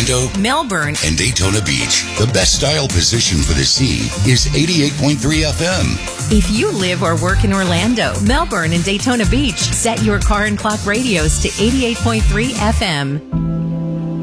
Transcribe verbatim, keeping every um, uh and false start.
Orlando, Melbourne, and Daytona Beach. The best style position for the sea is eighty-eight point three F M. If you live or work in Orlando, Melbourne, and Daytona Beach, set your car and clock radios to eighty-eight point three F M.